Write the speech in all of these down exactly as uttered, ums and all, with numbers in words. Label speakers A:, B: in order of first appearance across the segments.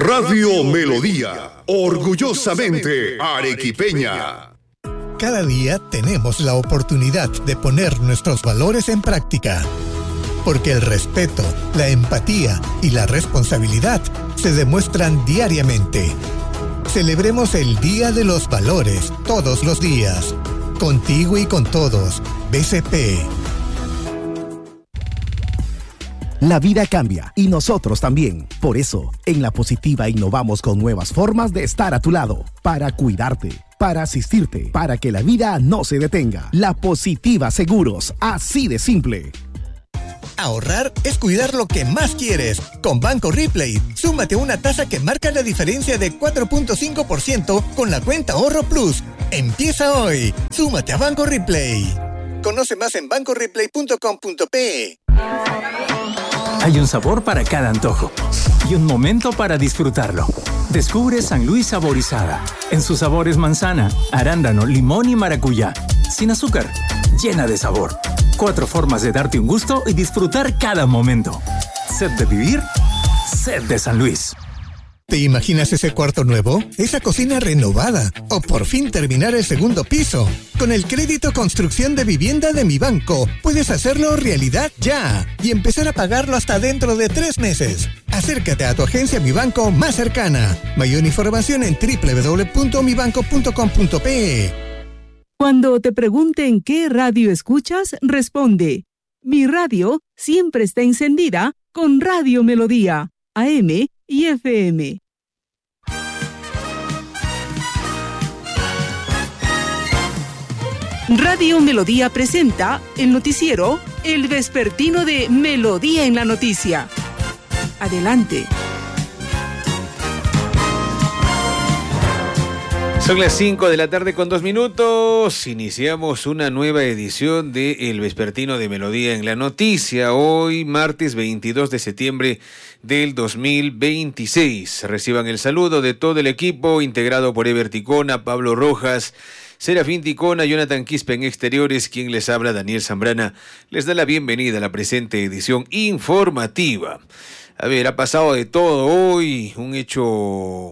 A: Radio Melodía, orgullosamente arequipeña.
B: Cada día tenemos la oportunidad de poner nuestros valores en práctica, porque el respeto, la empatía y la responsabilidad se demuestran diariamente. Celebremos el Día de los Valores todos los días. Contigo y con todos, B C P.
C: La vida cambia y nosotros también. Por eso, en La Positiva innovamos con nuevas formas de estar a tu lado, para cuidarte, para asistirte, para que la vida no se detenga. La Positiva Seguros, así de simple.
B: Ahorrar es cuidar lo que más quieres. Con Banco Replay, súmate a una tasa que marca la diferencia de cuatro punto cinco por ciento con la cuenta Ahorro Plus. Empieza hoy. Súmate a Banco Replay. Conoce más en banco replay punto com punto pe.
D: Hay un sabor para cada antojo y un momento para disfrutarlo. Descubre San Luis Saborizada. En sus sabores manzana, arándano, limón y maracuyá. Sin azúcar, llena de sabor. Cuatro formas de darte un gusto y disfrutar cada momento. Sed de vivir, sed de San Luis.
B: ¿Te imaginas ese cuarto nuevo? ¿Esa cocina renovada? ¿O por fin terminar el segundo piso? Con el crédito construcción de vivienda de Mi Banco, puedes hacerlo realidad ya y empezar a pagarlo hasta dentro de tres meses. Acércate a tu agencia Mi Banco más cercana. Mayor información en doble u doble u doble u punto mi banco punto com punto pe.
E: Cuando te pregunten qué radio escuchas, responde: mi radio siempre está encendida con Radio Melodía, A M y F M. Radio Melodía presenta el noticiero El Vespertino de Melodía en la Noticia. Adelante.
F: Son las cinco de la tarde con dos minutos. Iniciamos una nueva edición de El Vespertino de Melodía en la Noticia. Hoy, martes veintidós de septiembre del dos mil veintiséis. Reciban el saludo de todo el equipo, integrado por Ever Ticona, Pablo Rojas, Serafín Ticona, Jonathan Quispe en exteriores. Quien les habla, Daniel Zambrana, les da la bienvenida a la presente edición informativa. A ver, ha pasado de todo hoy, un hecho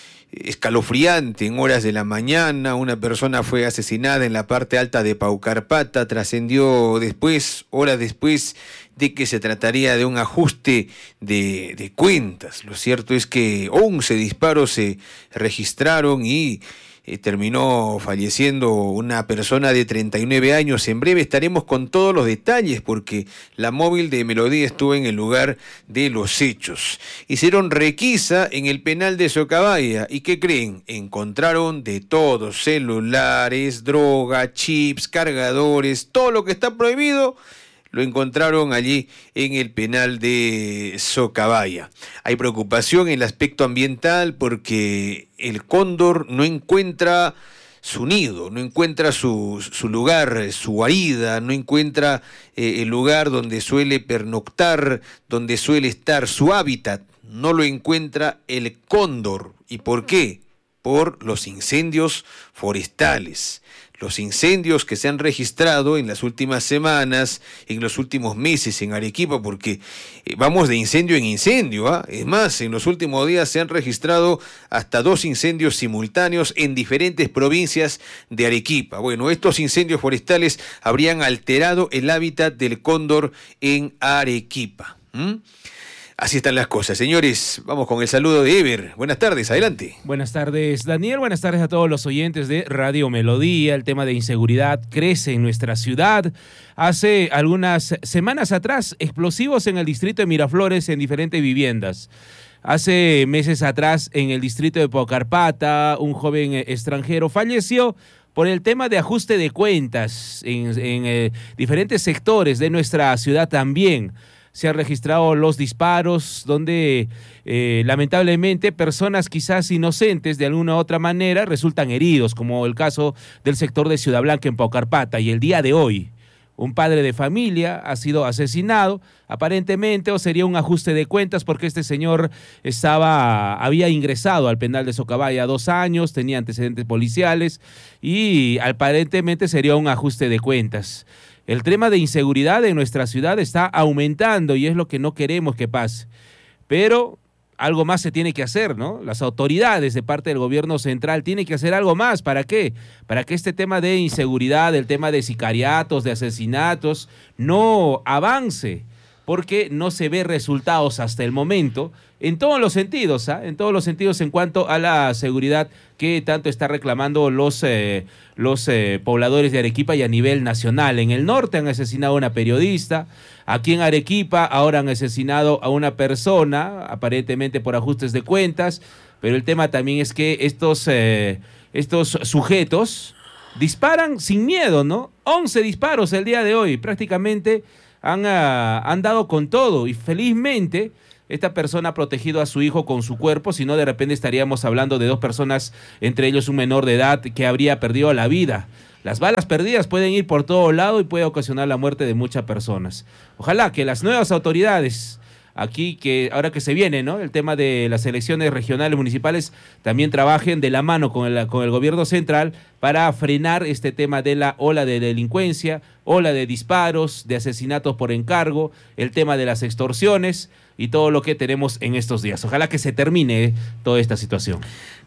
F: escalofriante en horas de la mañana. Una persona fue asesinada en la parte alta de Paucarpata. Trascendió después, horas después, de que se trataría de un ajuste de, de cuentas. Lo cierto es que once disparos se registraron y Eh, terminó falleciendo una persona de treinta y nueve años. En breve estaremos con todos los detalles porque la móvil de Melodía estuvo en el lugar de los hechos. Hicieron requisa en el penal de Socabaya. ¿Y qué creen? Encontraron de todo: celulares, droga, chips, cargadores, todo lo que está prohibido. Lo encontraron allí en el penal de Socabaya. Hay preocupación en el aspecto ambiental porque el cóndor no encuentra su nido, no encuentra su, su lugar, su guarida, no encuentra eh, el lugar donde suele pernoctar, donde suele estar su hábitat. No lo encuentra el cóndor. ¿Y por qué? Por los incendios forestales. Los incendios que se han registrado en las últimas semanas, en los últimos meses en Arequipa, porque vamos de incendio en incendio, ¿ah? Es más, en los últimos días se han registrado hasta dos incendios simultáneos en diferentes provincias de Arequipa. Bueno, estos incendios forestales habrían alterado el hábitat del cóndor en Arequipa. ¿Mm? Así están las cosas. Señores, vamos con el saludo de Ever. Buenas tardes, adelante.
G: Buenas tardes, Daniel. Buenas tardes a todos los oyentes de Radio Melodía. El tema de inseguridad crece en nuestra ciudad. Hace algunas semanas atrás, explosivos en el distrito de Miraflores en diferentes viviendas. Hace meses atrás, en el distrito de Paucarpata, un joven extranjero falleció por el tema de ajuste de cuentas en, en eh, diferentes sectores de nuestra ciudad también. Se han registrado los disparos donde eh, lamentablemente personas quizás inocentes de alguna u otra manera resultan heridos, como el caso del sector de Ciudad Blanca en Paucarpata. Y el día de hoy, un padre de familia ha sido asesinado, aparentemente, o sería un ajuste de cuentas porque este señor estaba, había ingresado al penal de Socabaya dos años, tenía antecedentes policiales y aparentemente sería un ajuste de cuentas. El tema de inseguridad en nuestra ciudad está aumentando y es lo que no queremos que pase. Pero algo más se tiene que hacer, ¿no? Las autoridades de parte del gobierno central tienen que hacer algo más. ¿Para qué? Para que este tema de inseguridad, el tema de sicariatos, de asesinatos, no avance, porque no se ve resultados hasta el momento, en todos los sentidos, ¿ah? En todos los sentidos en cuanto a la seguridad que tanto está reclamando los, eh, los eh, pobladores de Arequipa y a nivel nacional. En el norte han asesinado a una periodista, aquí en Arequipa ahora han asesinado a una persona, aparentemente por ajustes de cuentas, pero el tema también es que estos, eh, estos sujetos disparan sin miedo, ¿no? once disparos el día de hoy, prácticamente han, uh, han dado con todo y felizmente esta persona ha protegido a su hijo con su cuerpo, si no de repente estaríamos hablando de dos personas, entre ellos un menor de edad que habría perdido la vida. Las balas perdidas pueden ir por todo lado y puede ocasionar la muerte de muchas personas. Ojalá que las nuevas autoridades, aquí que ahora que se viene, ¿no?, el tema de las elecciones regionales municipales, también trabajen de la mano con el, con el gobierno central para frenar este tema de la ola de delincuencia, ola de disparos, de asesinatos por encargo, el tema de las extorsiones y todo lo que tenemos en estos días. Ojalá que se termine toda esta situación.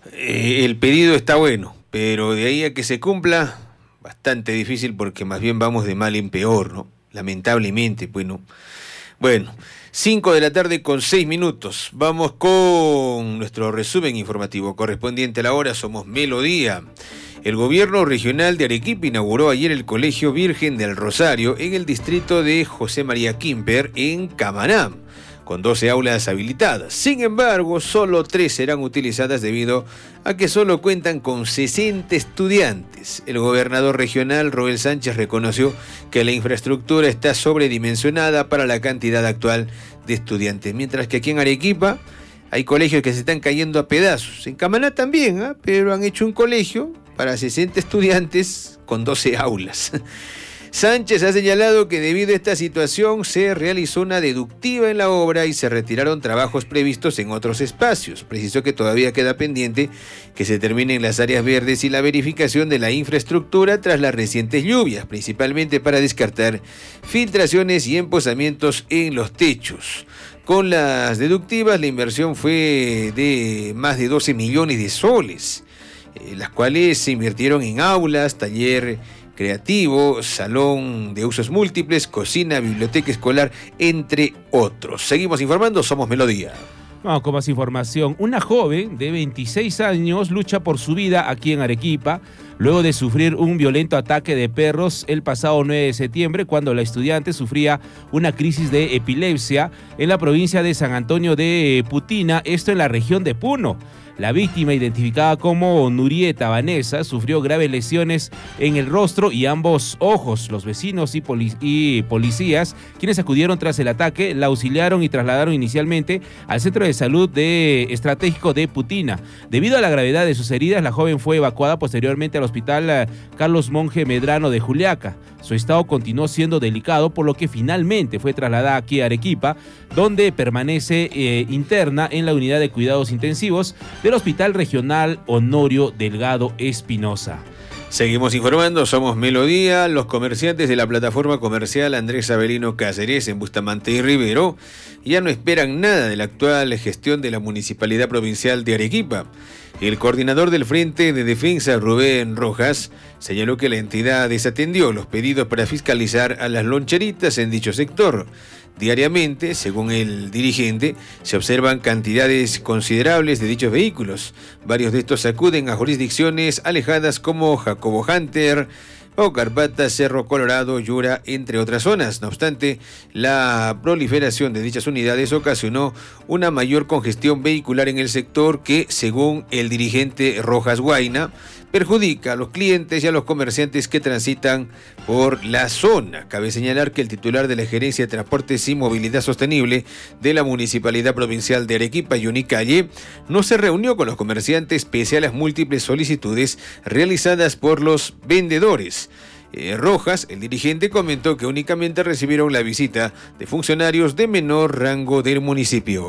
F: Eh, el pedido está bueno, pero de ahí a que se cumpla, bastante difícil porque más bien vamos de mal en peor, ¿no? Lamentablemente, pues, ¿no? Bueno, cinco de la tarde con seis minutos. Vamos con nuestro resumen informativo correspondiente a la hora. Somos Melodía. El gobierno regional de Arequipa inauguró ayer el Colegio Virgen del Rosario en el distrito de José María Quimper, en Camaná, con doce aulas habilitadas. Sin embargo, solo tres serán utilizadas debido a que solo cuentan con sesenta estudiantes. El gobernador regional, Roel Sánchez, reconoció que la infraestructura está sobredimensionada para la cantidad actual de estudiantes, mientras que aquí en Arequipa hay colegios que se están cayendo a pedazos. En Camaná también, ¿eh? Pero han hecho un colegio para sesenta estudiantes con doce aulas. Sánchez ha señalado que debido a esta situación se realizó una deductiva en la obra y se retiraron trabajos previstos en otros espacios. Precisó que todavía queda pendiente que se terminen las áreas verdes y la verificación de la infraestructura tras las recientes lluvias, principalmente para descartar filtraciones y emposamientos en los techos. Con las deductivas, la inversión fue de más de doce millones de soles, eh, las cuales se invirtieron en aulas, taller creativo, salón de usos múltiples, cocina, biblioteca escolar, entre otros. Seguimos informando, somos Melodía.
G: Vamos con más información. Una joven de veintiséis años lucha por su vida aquí en Arequipa, luego de sufrir un violento ataque de perros el pasado nueve de septiembre, cuando la estudiante sufría una crisis de epilepsia en la provincia de San Antonio de Putina, esto en la región de Puno. La víctima, identificada como Nurieta Vanessa, sufrió graves lesiones en el rostro y ambos ojos. Los vecinos y, polic- y policías, quienes acudieron tras el ataque, la auxiliaron y trasladaron inicialmente al Centro de Salud de Estratégico de Putina. Debido a la gravedad de sus heridas, la joven fue evacuada posteriormente al Hospital Carlos Monge Medrano de Juliaca. Su estado continuó siendo delicado, por lo que finalmente fue trasladada aquí a Arequipa, donde permanece eh, interna en la unidad de cuidados intensivos del Hospital Regional Honorio Delgado Espinosa.
F: Seguimos informando, somos Melodía. Los comerciantes de la plataforma comercial Andrés Avelino Cáceres en Bustamante y Rivero ya no esperan nada de la actual gestión de la Municipalidad Provincial de Arequipa. El coordinador del Frente de Defensa, Rubén Rojas, señaló que la entidad desatendió los pedidos para fiscalizar a las loncheritas en dicho sector. Diariamente, según el dirigente, se observan cantidades considerables de dichos vehículos. Varios de estos acuden a jurisdicciones alejadas como Jacobo Hunter o Carpata, Cerro Colorado, Yura, entre otras zonas. No obstante, la proliferación de dichas unidades ocasionó una mayor congestión vehicular en el sector que, según el dirigente Rojas Guaina, perjudica a los clientes y a los comerciantes que transitan por la zona. Cabe señalar que el titular de la Gerencia de Transportes y Movilidad Sostenible de la Municipalidad Provincial de Arequipa, Johnny Calle, no se reunió con los comerciantes pese a las múltiples solicitudes realizadas por los vendedores. Eh, Rojas, el dirigente, comentó que únicamente recibieron la visita de funcionarios de menor rango del municipio.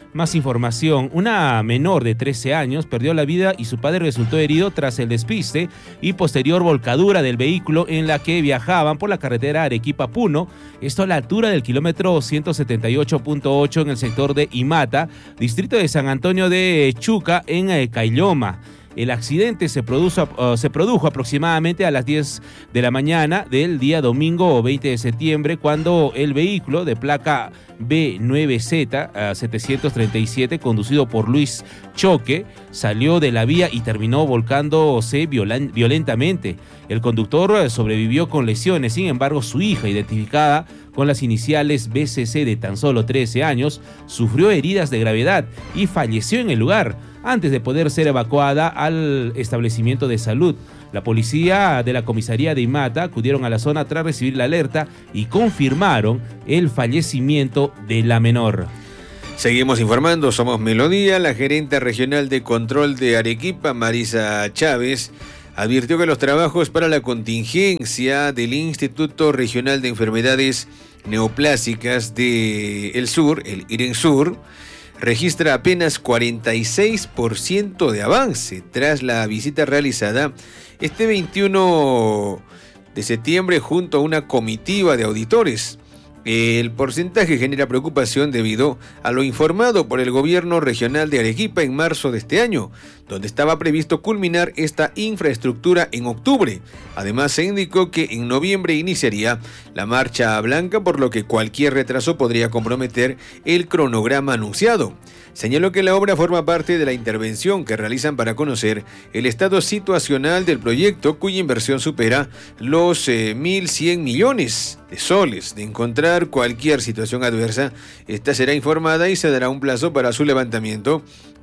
G: Más información. Una menor de trece años perdió la vida y su padre resultó herido tras el despiste y posterior volcadura del vehículo en la que viajaban por la carretera Arequipa-Puno. Esto a la altura del kilómetro ciento setenta y ocho punto ocho en el sector de Imata, distrito de San Antonio de Chuca, en eh, Caylloma. El accidente se produjo, uh, se produjo aproximadamente a las diez de la mañana del día domingo veinte de septiembre, cuando el vehículo de placa B nueve Z setecientos treinta y siete, conducido por Luis Choque, salió de la vía y terminó volcándose violen, violentamente. El conductor sobrevivió con lesiones, sin embargo, su hija, identificada con las iniciales B C C de tan solo trece años, sufrió heridas de gravedad y falleció en el lugar, antes de poder ser evacuada al establecimiento de salud. La policía de la comisaría de Imata acudieron a la zona tras recibir la alerta y confirmaron el fallecimiento de la menor.
F: Seguimos informando, somos Melodía. La gerente regional de control de Arequipa, Marisa Chávez, advirtió que los trabajos para la contingencia del Instituto Regional de Enfermedades Neoplásicas del Sur, el IRENSUR, registra apenas cuarenta y seis por ciento de avance tras la visita realizada este veintiuno de septiembre junto a una comitiva de auditores. El porcentaje genera preocupación debido a lo informado por el gobierno regional de Arequipa en marzo de este año, donde estaba previsto culminar esta infraestructura en octubre. Además, se indicó que en noviembre iniciaría la marcha blanca, por lo que cualquier retraso podría comprometer el cronograma anunciado. Señaló que la obra forma parte de la intervención que realizan para conocer el estado situacional del proyecto, cuya inversión supera los eh, mil cien millones de soles. De encontrar cualquier situación adversa, esta será informada y se dará un plazo para su levantamiento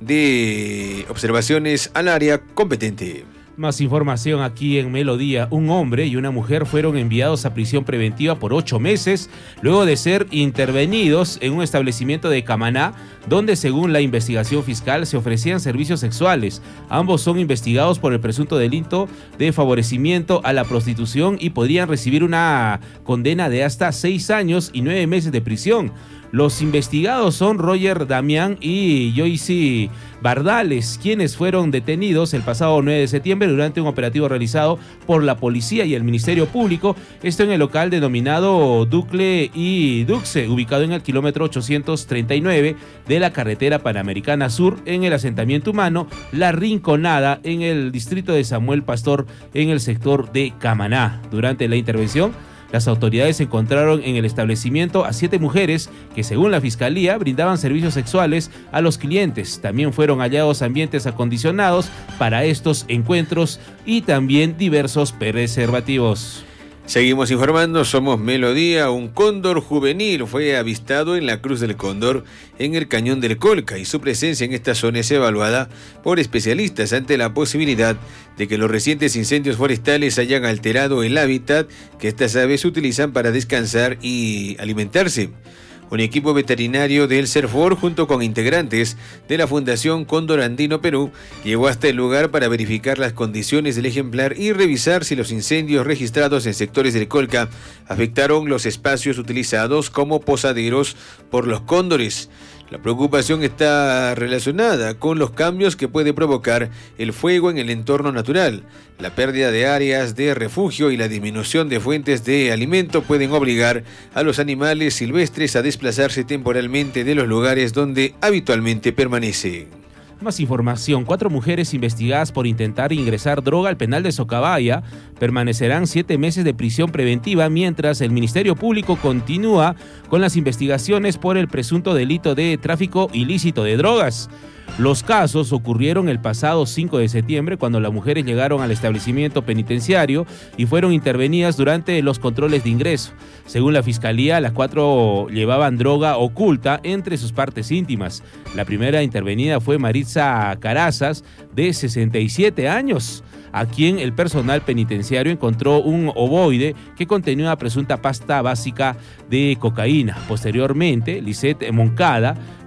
F: de observaciones al área competente.
G: Más información aquí en Melodía. Un hombre y una mujer fueron enviados a prisión preventiva por ocho meses luego de ser intervenidos en un establecimiento de Camaná, donde según la investigación fiscal se ofrecían servicios sexuales. Ambos son investigados por el presunto delito de favorecimiento a la prostitución y podrían recibir una condena de hasta seis años y nueve meses de prisión. Los investigados son Roger Damián y Joyce Bardales, quienes fueron detenidos el pasado nueve de septiembre durante un operativo realizado por la policía y el Ministerio Público, esto en el local denominado Ducle y Duxe, ubicado en el kilómetro ochocientos treinta y nueve de la carretera Panamericana Sur, en el asentamiento humano La Rinconada, en el distrito de Samuel Pastor, en el sector de Camaná. Durante la intervención, las autoridades encontraron en el establecimiento a siete mujeres que, según la fiscalía, brindaban servicios sexuales a los clientes. También fueron hallados ambientes acondicionados para estos encuentros y también diversos preservativos.
F: Seguimos informando, somos Melodía. Un cóndor juvenil fue avistado en la Cruz del Cóndor en el Cañón del Colca, y su presencia en esta zona es evaluada por especialistas ante la posibilidad de que los recientes incendios forestales hayan alterado el hábitat que estas aves utilizan para descansar y alimentarse. Un equipo veterinario del CERFOR, junto con integrantes de la Fundación Cóndor Andino Perú, llegó hasta el lugar para verificar las condiciones del ejemplar y revisar si los incendios registrados en sectores del Colca afectaron los espacios utilizados como posaderos por los cóndores. La preocupación está relacionada con los cambios que puede provocar el fuego en el entorno natural. La pérdida de áreas de refugio y la disminución de fuentes de alimento pueden obligar a los animales silvestres a desplazarse temporalmente de los lugares donde habitualmente permanecen.
G: Más información. Cuatro mujeres investigadas por intentar ingresar droga al penal de Socabaya permanecerán siete meses de prisión preventiva, mientras el Ministerio Público continúa con las investigaciones por el presunto delito de tráfico ilícito de drogas. Los casos ocurrieron el pasado cinco de septiembre, cuando las mujeres llegaron al establecimiento penitenciario y fueron intervenidas durante los controles de ingreso. Según la Fiscalía, las cuatro llevaban droga oculta entre sus partes íntimas. La primera intervenida fue Maritza Carazas, de sesenta y siete años, a quien el personal penitenciario encontró un ovoide que contenía una presunta pasta básica de cocaína. Posteriormente, Lisette Moncada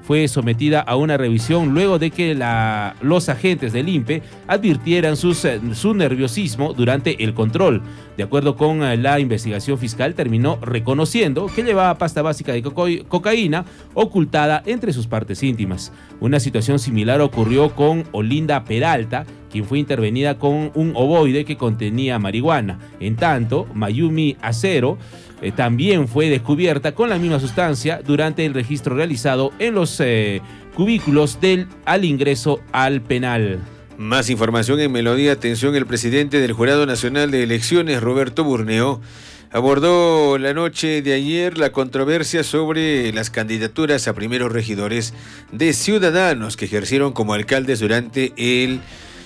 G: fue sometida a una revisión luego de que la, los agentes del I N P E advirtieran sus, su nerviosismo durante el control. De acuerdo con la investigación fiscal, terminó reconociendo que llevaba pasta básica de coca cocaína ocultada entre sus partes íntimas. Una situación similar ocurrió con Olinda Peralta, quien fue intervenida con un ovoide que contenía marihuana. En tanto, Mayumi Acero eh, también fue descubierta con la misma sustancia durante el registro realizado en los eh, cubículos del al ingreso al penal.
F: Más información en Melodía. Atención, el presidente del Jurado Nacional de Elecciones, Roberto Burneo, abordó la noche de ayer la controversia sobre las candidaturas a primeros regidores de Ciudadanos que ejercieron como alcaldes durante el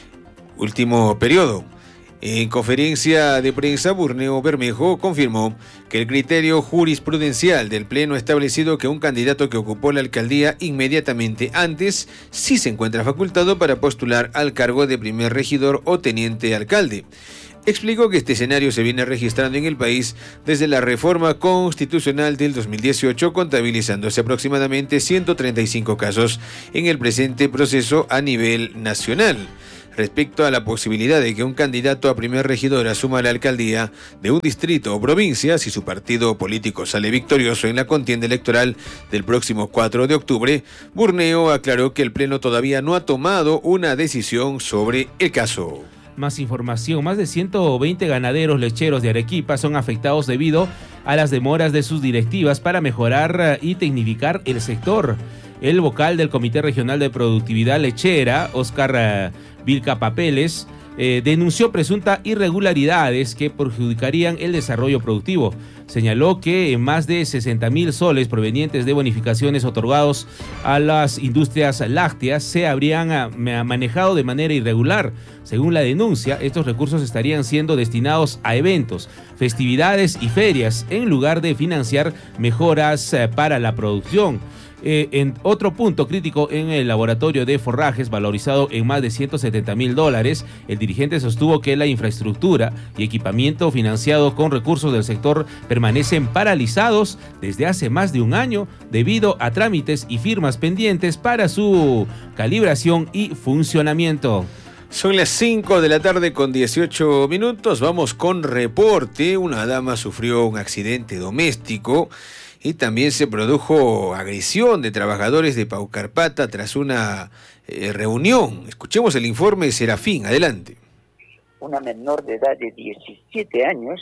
F: último periodo. En conferencia de prensa, Burneo Bermejo confirmó que el criterio jurisprudencial del Pleno ha establecido que un candidato que ocupó la alcaldía inmediatamente antes sí se encuentra facultado para postular al cargo de primer regidor o teniente alcalde. Explicó que este escenario se viene registrando en el país desde la reforma constitucional del dos mil dieciocho, contabilizándose aproximadamente ciento treinta y cinco casos en el presente proceso a nivel nacional. Respecto a la posibilidad de que un candidato a primer regidor asuma la alcaldía de un distrito o provincia, si su partido político sale victorioso en la contienda electoral del próximo cuatro de octubre, Burneo aclaró que el Pleno todavía no ha tomado una decisión sobre el caso.
G: Más información, más de ciento veinte ganaderos lecheros de Arequipa son afectados debido a las demoras de sus directivas para mejorar y tecnificar el sector. El vocal del Comité Regional de Productividad Lechera, Oscar Vilca Papeles, eh, denunció presuntas irregularidades que perjudicarían el desarrollo productivo. Señaló que más de sesenta mil soles provenientes de bonificaciones otorgados a las industrias lácteas se habrían manejado de manera irregular. Según la denuncia, estos recursos estarían siendo destinados a eventos, festividades y ferias, en lugar de financiar mejoras para la producción. Eh, en otro punto crítico, en el laboratorio de forrajes valorizado en más de ciento setenta mil dólares, el dirigente sostuvo que la infraestructura y equipamiento financiado con recursos del sector permanecen paralizados desde hace más de un año debido a trámites y firmas pendientes para su calibración y funcionamiento.
F: Son las cinco de la tarde con dieciocho minutos. Vamos con reporte. Una dama sufrió un accidente doméstico y también se produjo agresión de trabajadores de Paucarpata tras una eh, reunión. Escuchemos el informe de Serafín. Adelante.
H: Una menor de edad de diecisiete años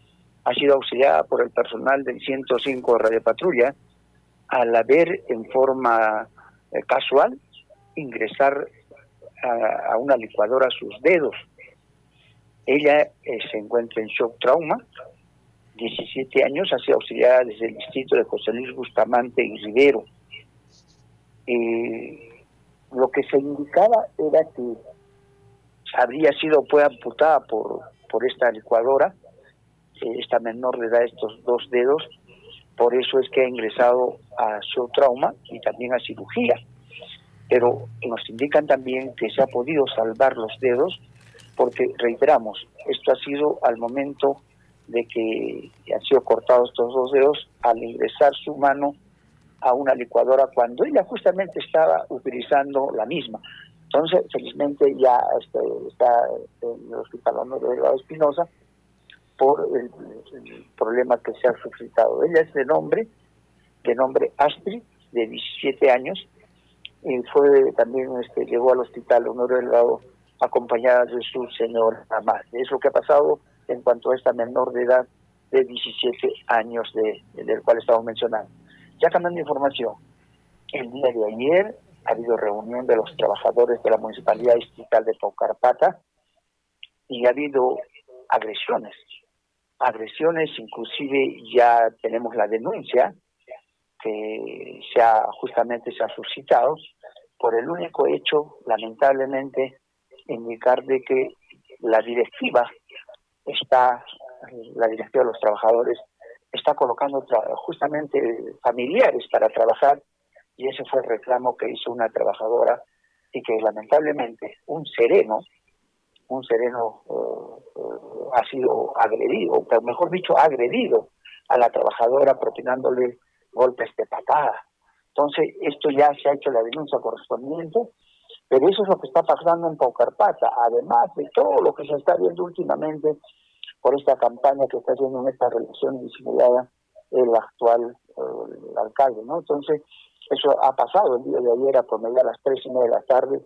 H: ha sido auxiliada por el personal del ciento cinco Radio Patrulla al haber en forma eh, casual ingresar a, a una licuadora sus dedos. Ella eh, se encuentra en shock trauma. diecisiete años, ha sido auxiliada desde el distrito de José Luis Bustamante y Rivero. Eh, lo que se indicaba era que habría sido fue amputada por, por esta licuadora, eh, esta menor le da estos dos dedos, por eso es que ha ingresado a shock trauma y también a cirugía. Pero nos indican también que se ha podido salvar los dedos, porque reiteramos, esto ha sido al momento de que han sido cortados estos dos dedos al ingresar su mano a una licuadora cuando ella justamente estaba utilizando la misma. Entonces, felizmente ya este, está en el Hospital Honorio Delgado Espinosa por el, el problema que se ha suscitado. Ella es de nombre, de nombre Astrid, de diecisiete años, y fue también este, llegó al Hospital Honorio Delgado acompañada de su señora mamá. Es lo que ha pasado en cuanto a esta menor de edad de diecisiete años de, de, del cual estamos mencionando. Ya cambiando información, el día de ayer ha habido reunión de los trabajadores de la Municipalidad Distrital de Paucarpata y ha habido agresiones. Agresiones, inclusive ya tenemos la denuncia que se ha, justamente se ha suscitado por el único hecho, lamentablemente, indicar de que la directiva está, la directiva de los trabajadores está colocando tra- justamente familiares para trabajar, y ese fue el reclamo que hizo una trabajadora y que lamentablemente un sereno, un sereno uh, uh, ha sido agredido, o mejor dicho, ha agredido a la trabajadora propinándole golpes de patada. Entonces, esto ya se ha hecho la denuncia correspondiente, pero eso es lo que está pasando en Paucarpata, además de todo lo que se está viendo últimamente por esta campaña que está haciendo en esta relación disimulada el actual eh, el alcalde, ¿no? Entonces, eso ha pasado el día de ayer a promediar a las tres y media de la tarde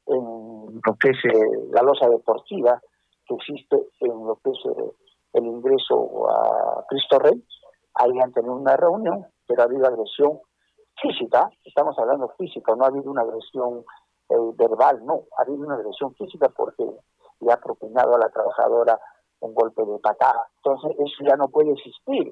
H: en lo que es eh, la losa deportiva que existe en lo que es eh, el ingreso a Cristo Rey. Ahí han tenido una reunión, pero ha habido agresión física, estamos hablando física, no ha habido una agresión eh, verbal, no, ha habido una agresión física porque le ha propinado a la trabajadora un golpe de patada. Entonces, eso ya no puede existir.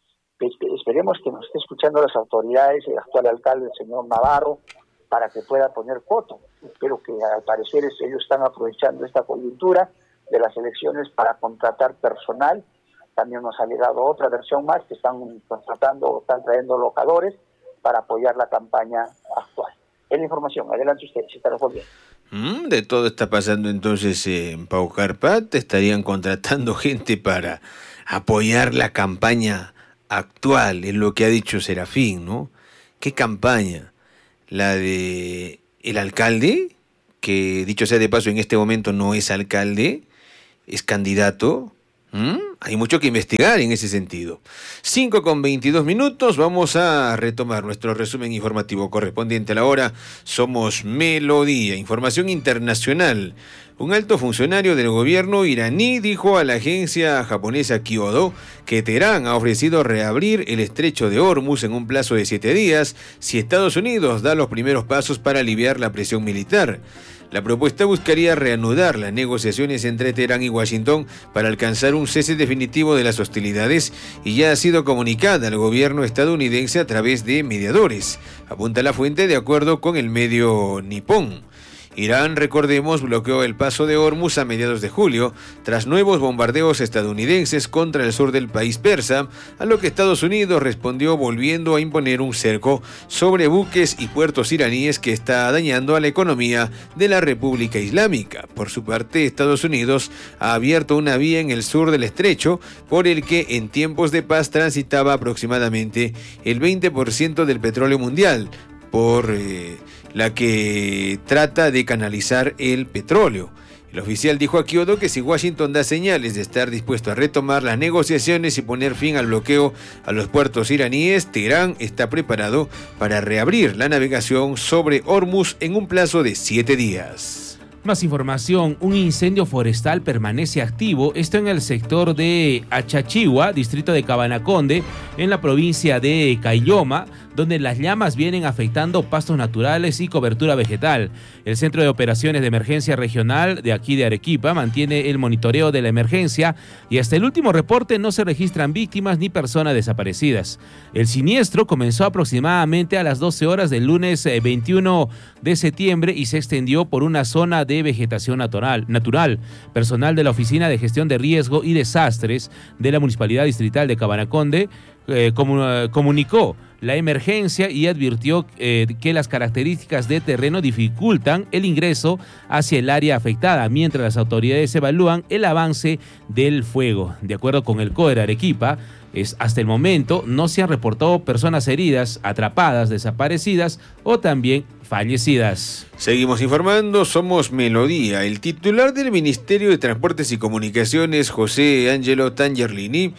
H: Esperemos que nos esté escuchando las autoridades, el actual alcalde, el señor Navarro, para que pueda poner foto. Espero que al parecer ellos están aprovechando esta coyuntura de las elecciones para contratar personal. También nos ha llegado otra versión más que están contratando o están trayendo locadores para apoyar la campaña actual. Es la información. Adelante ustedes, si está respondiendo.
F: Mm, de todo está pasando entonces en Paucarpata. Estarían contratando gente para apoyar la campaña actual, es lo que ha dicho Serafín, ¿no? ¿Qué campaña? La de el alcalde, que dicho sea de paso en este momento no es alcalde, es candidato. ¿Mm? Hay mucho que investigar en ese sentido. cinco con veintidós minutos, vamos a retomar nuestro resumen informativo correspondiente a la hora. Somos Melodía, información internacional. Un alto funcionario del gobierno iraní dijo a la agencia japonesa Kyodo que Teherán ha ofrecido reabrir el estrecho de Hormuz en un plazo de siete días si Estados Unidos da los primeros pasos para aliviar la presión militar. La propuesta buscaría reanudar las negociaciones entre Teherán y Washington para alcanzar un cese definitivo de las hostilidades y ya ha sido comunicada al gobierno estadounidense a través de mediadores, apunta la fuente de acuerdo con el medio nipón. Irán, recordemos, bloqueó el paso de Hormuz a mediados de julio, tras nuevos bombardeos estadounidenses contra el sur del país persa, a lo que Estados Unidos respondió volviendo a imponer un cerco sobre buques y puertos iraníes que está dañando a la economía de la República Islámica. Por su parte, Estados Unidos ha abierto una vía en el sur del estrecho, por el que en tiempos de paz transitaba aproximadamente el veinte por ciento del petróleo mundial, por eh, la que trata de canalizar el petróleo. El oficial dijo a Kyodo que si Washington da señales de estar dispuesto a retomar las negociaciones y poner fin al bloqueo a los puertos iraníes, Teherán está preparado para reabrir la navegación sobre Hormuz en un plazo de siete días.
G: Más información, un incendio forestal permanece activo, esto en el sector de Achachigua, distrito de Cabanaconde, en la provincia de Caylloma, donde las llamas vienen afectando pastos naturales y cobertura vegetal. El Centro de Operaciones de Emergencia Regional de aquí de Arequipa mantiene el monitoreo de la emergencia y hasta el último reporte no se registran víctimas ni personas desaparecidas. El siniestro comenzó aproximadamente a las doce horas del lunes veintiuno de septiembre y se extendió por una zona de vegetación natural. natural. Personal de la Oficina de Gestión de Riesgo y Desastres de la Municipalidad Distrital de Cabanaconde eh, comun- comunicó la emergencia y advirtió eh, que las características de terreno dificultan el ingreso hacia el área afectada, mientras las autoridades evalúan el avance del fuego. De acuerdo con el COER Arequipa, es, hasta el momento no se han reportado personas heridas, atrapadas, desaparecidas o también fallecidas.
F: Seguimos informando, somos Melodía. El titular del Ministerio de Transportes y Comunicaciones, José Ángelo Tangerlini,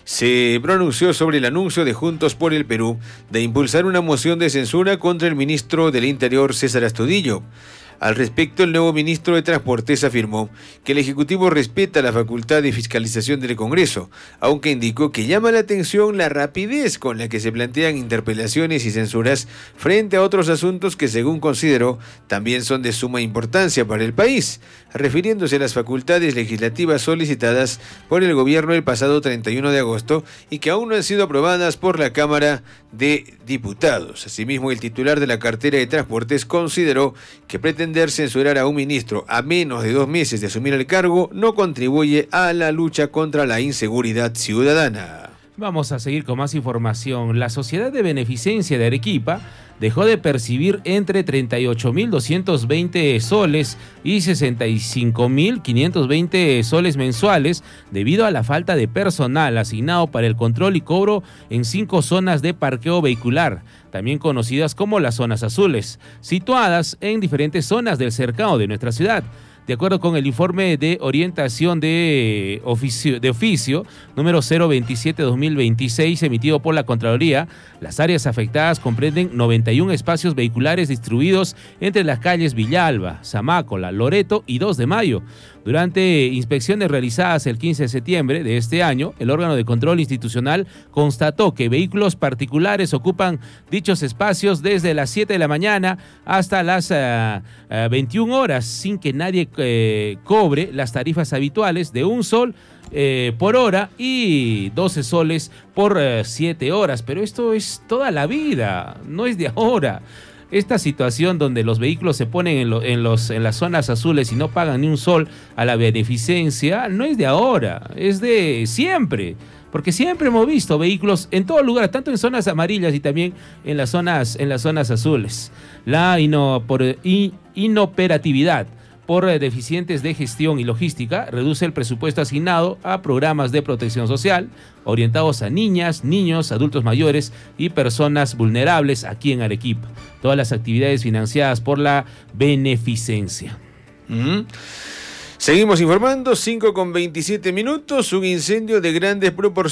F: se pronunció sobre el anuncio de Juntos por el Perú de impulsar una moción de censura contra el ministro del Interior, César Astudillo. Al respecto, el nuevo ministro de Transportes afirmó que el Ejecutivo respeta la facultad de fiscalización del Congreso, aunque indicó que llama la atención la rapidez con la que se plantean interpelaciones y censuras frente a otros asuntos que, según consideró, también son de suma importancia para el país, refiriéndose a las facultades legislativas solicitadas por el gobierno el pasado treinta y uno de agosto y que aún no han sido aprobadas por la Cámara de Diputados. Asimismo, el titular de la cartera de Transportes consideró que pretende censurar a un ministro a menos de dos meses de asumir el cargo no contribuye a la lucha contra la inseguridad ciudadana.
G: Vamos a seguir con más información. La Sociedad de Beneficencia de Arequipa dejó de percibir entre treinta y ocho mil doscientos veinte soles y sesenta y cinco mil quinientos veinte soles mensuales debido a la falta de personal asignado para el control y cobro en cinco zonas de parqueo vehicular, también conocidas como las zonas azules, situadas en diferentes zonas del cercado de nuestra ciudad. De acuerdo con el informe de orientación de oficio, de oficio número cero veintisiete guión dos mil veintiséis emitido por la Contraloría, las áreas afectadas comprenden noventa y uno espacios vehiculares distribuidos entre las calles Villalba, Zamácola, Loreto y dos de mayo. Durante inspecciones realizadas el quince de septiembre de este año, el órgano de control institucional constató que vehículos particulares ocupan dichos espacios desde las siete de la mañana hasta las uh, uh, veintiuna horas sin que nadie uh, cobre las tarifas habituales de un sol Eh, por hora y doce soles por eh, siete horas. Pero esto es toda la vida, no es de ahora. Esta situación donde los vehículos se ponen en, lo, en, los, en las zonas azules y no pagan ni un sol a la beneficencia, no es de ahora, es de siempre. Porque siempre hemos visto vehículos en todo lugar, tanto en zonas amarillas y también en las zonas, en las zonas azules. La ino, por, in, inoperatividad por deficientes de gestión y logística, reduce el presupuesto asignado a programas de protección social orientados a niñas, niños, adultos mayores y personas vulnerables aquí en Arequipa. Todas las actividades financiadas por la beneficencia.
F: Mm-hmm. Seguimos informando, cinco con veintisiete minutos, un incendio de grandes proporciones